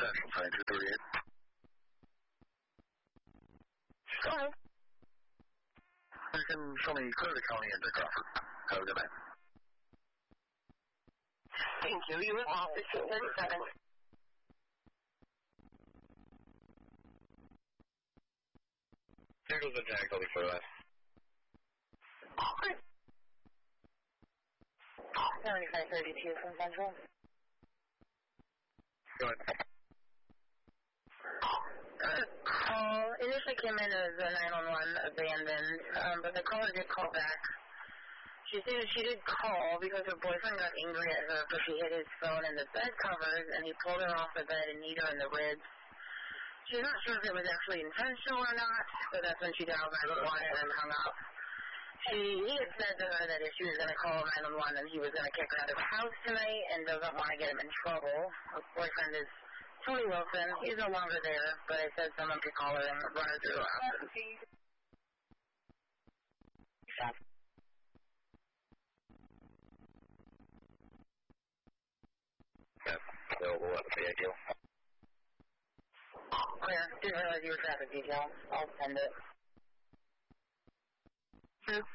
Central 2238. Go ahead. You can show me Curry County into Crawford. Have a good night. Thank you. You have office 237. Here goes the Jack, I'll be for that. Okay. 7532 from Central. Go ahead. Call initially came in as a 911 abandoned, but the caller did call back. She said she did call because her boyfriend got angry at her because she hit his phone in the bed covers and he pulled her off the bed and kneed her in the ribs. She's not sure if it was actually intentional or not, so that's when she dialed 911 and hung up. He had said to her that if she was going to call 911 then he was going to kick her out of the house tonight and doesn't want to get him in trouble. Her boyfriend is Tony Wilson. He's no longer there, but I said someone could call her and run her through. Stop. Yeah, available at the ideal. Clear. Didn't realize you were traffic detail. I'll send it. Yeah.